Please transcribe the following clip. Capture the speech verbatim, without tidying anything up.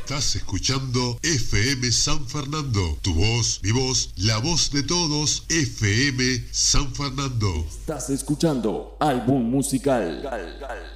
Estás escuchando F M San Fernando. Tu voz, mi voz, la voz de todos. F M San Fernando. Estás escuchando Álbum Musical.